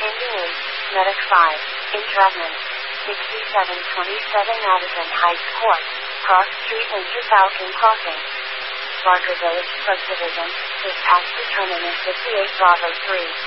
Changing in, Medic 5, Intravman, 6727 Madison Heights Court, Cross Street Inter Falcon Crossing. Barker Village Subdivision, dispatch determinant 58 Bravo 3.